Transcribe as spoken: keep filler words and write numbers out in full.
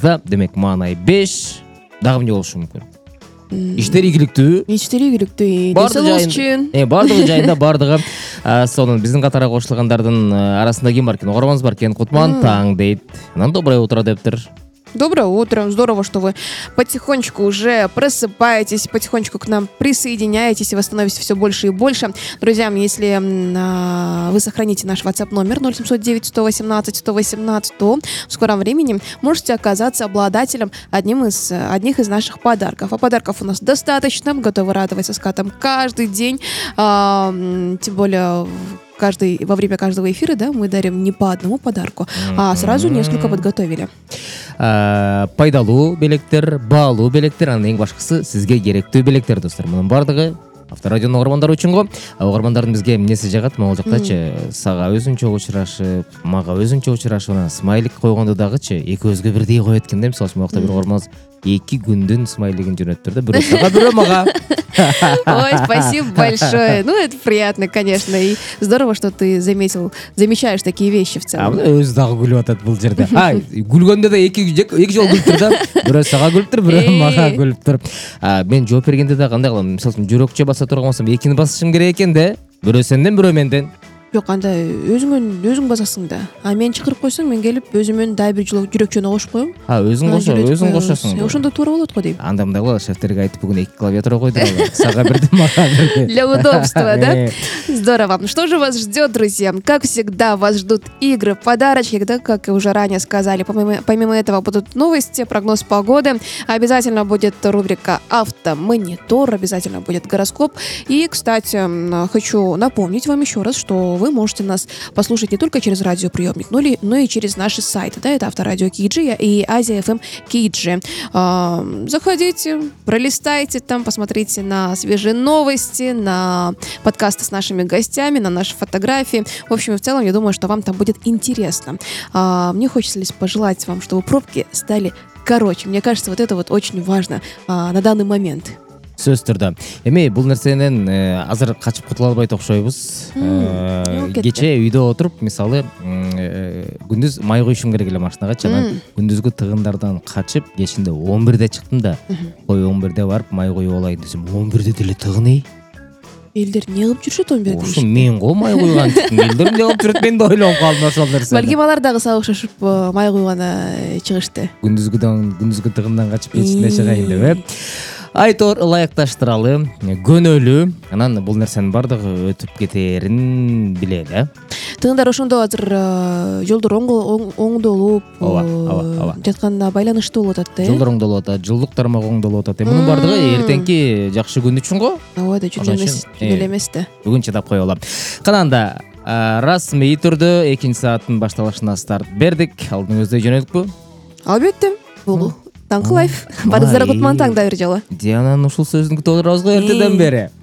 ортаңызда. Демек маанай беш. Дагы эмне болушу мүмкүн? Иштери ийгиликтүү. Иштери ийгиликтүү. Денсаулыгыңыз үчүн. Э, бардыгы жайында, бардыгы. Сонун биздин катарга кошулгандардын арасында ким бар экен? Угарманыбыз бар экен. Кутман таң дейт. Анан доброе утро дептир. Доброе утро. Здорово, что вы потихонечку уже просыпаетесь, потихонечку к нам присоединяетесь, и вы становитесь все больше и больше. Друзья, если э, вы сохраните наш WhatsApp номер ноль семьсот девять сто восемнадцать сто восемнадцать, то в скором времени можете оказаться обладателем одним из, одних из наших подарков. А подарков у нас достаточно. Готовы радовать со скатом каждый день. Э, тем более... Каждый, во время каждого эфира, да, мы дарим не по одному подарку, а сразу несколько подготовили. Пайдалуу белектер, баалуу белектер, анан эң башкысы сизге керектүү белектер, достор. Мунун бардыгы Авторадионун угармандары үчүн го. Угармандардын бизге эмнеси жагат? Могул жактачы сага өзүнчө учурашып, мага өзүнчө учурашып, анан смайлик койгонду дагычы экөөбүзгө бирдей коет экен да. Мисалы үчүн могулта бир угарманыбыз эки күндүн смайлигин жөнөттүр да, бирөө сага, бирөө мага. Ой, спасибо большое. Ну, это приятно, конечно. И здорово, что ты заметил, замечаешь такие вещи в целом. А өзү дагы күлүп атат бул жерде. А, күлгөндө да эки эки жолу күлүп тур да. Бирөө сага күлүп тур, бирөө мага күлүп тур. А, мен жооп бергенде да кандай кылам? Мисалы үчүн жүрөкчө баса турган болсом, экини басышым керек экен да. Бирөө сенден, бирөө менден. Жок, анда өзүңөн өзүң басасың да. А мен чакырып койсоң, мен келип өзүмөн дагы бир жолу жүрөкчөнү кошуп коем. А, өзүң кошо, өзүң кошосуң. Ошондо туура болот го дейм. Анда мындай кылалы, шефтерге айтып бүгүн эки клавиатура койдур. Сага бирди, мага бирди. Для удобства, да? Здорово. Что же вас ждет, друзья? Как всегда, вас ждут игры, подарочки, да, как уже ранее сказали. Помимо, помимо этого будут новости, прогноз погоды. Обязательно будет рубрика «Автомонитор», обязательно будет гороскоп. И, кстати, хочу напомнить вам еще раз, что вы можете нас послушать не только через радиоприемник, но, ли, но и через наши сайты. Да, это Авторадио Киджи и Азия эф эм Киджи. А, заходите, пролистайте там, посмотрите на свежие новости, на подкасты с нашими гостями, на наши фотографии. В общем и в целом, я думаю, что вам там будет интересно. А, мне хочется лишь пожелать вам, чтобы пробки стали короче. Мне кажется, вот это вот очень важно а, на данный момент. Сөз түрдө. Эми бул нерсенен азыр качып кутула албайт окшойбуз. Кече үйдө отуруп, мисалы, күндүз май куйушум керек эле машинага, анан күндүзгү тыгындардан качып, кечинде он бирде чыктым да. Кой он бирде барып май куюп алайын десем, он бирде деле тыгын эй. Элдер не кылып жүрүшөт он бирде? Ошо мен го май куйган чыктым. Элдер эмне кылып жүрөт, мен да ойлонуп калдым ошол нерсени. Балким алар дагы сабак шашып май куйгана чыгышты. Күндүзгүдөн, күндүзгү тыгындан качып кечинде чыгайын деп, э. Айтор ылайыкташтыралы, көнөлүү, анан бул нерсенин бардыгы өтүп кетерин билели. Тыгындар ошондо азыр жолдор оңдолуп жатканына байланыштуу болуп атат да. Жолдор оңдолуп атат, жылдык тармак оңдолуп атат. Мунун бардыгы эртеңки жакшы күн үчүн го. Ооба да, жүз эмес, жүз эле эмес да. Бүгүн чыдап коелу. Кананда расмий түрдө экинчи сааттын башталышына старт бердик. Алдыңызда жөнөдүкпү? Албетте. Бул Таңкы лайф. Бардыңыздар Кутман таң да бир жолу. Диананын ушул сөзүн күтүп отурабыз го эртеден бери.